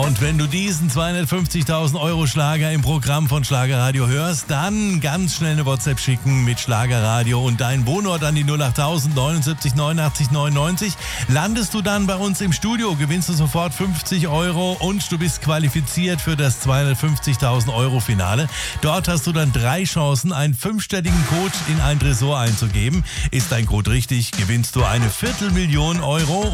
Und wenn du diesen 250.000 Euro Schlager im Programm von Schlagerradio hörst, dann ganz schnell eine WhatsApp schicken mit Schlagerradio und deinen Wohnort an die 08000 79 89 99. Landest du dann bei uns im Studio, gewinnst du sofort 50 Euro und du bist qualifiziert für das 250.000 Euro Finale. Dort hast du dann 3 Chancen, einen 5-stelligen Code in ein Tresor einzugeben. Ist dein Code richtig, gewinnst du eine 250.000 Euro.